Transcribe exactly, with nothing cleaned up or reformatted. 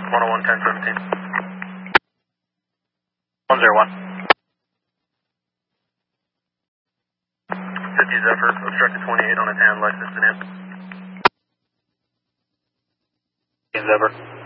one oh one, ten seventeen. one zero one. fifty Zephyr, obstructed twenty-eight on a tan, Lexus sedan. Zephyr.